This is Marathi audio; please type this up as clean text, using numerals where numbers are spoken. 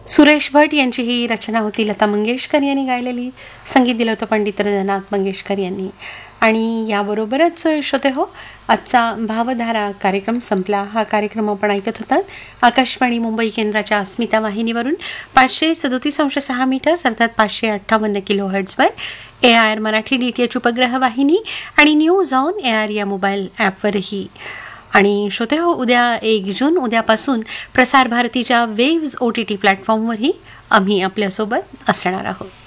सुरेश भट यांची ही रचना होती. लता मंगेशकर यांनी गायलेली. संगीत दिलं होतं पंडित रंजनाथ मंगेशकर यांनी. आणि याबरोबरच श्रोते हो, आजचा भावधारा कार्यक्रम संपला. हा कार्यक्रम आपण ऐकत होतात आकाशवाणी मुंबई केंद्राच्या अस्मिता वाहिनीवरून 537.6 मीटर्स अर्थात 558 किलो हर्ट्झवर, AIR मराठी DTH उपग्रह वाहिनी आणि न्यूज ऑन AIR या मोबाईल ॲपवरही. आणि श्रोते हो, उद्या 1 जून उद्यापासून प्रसार भारतीच्या वेव्ज OTT प्लॅटफॉर्मवरही आम्ही आपल्यासोबत असणार आहोत.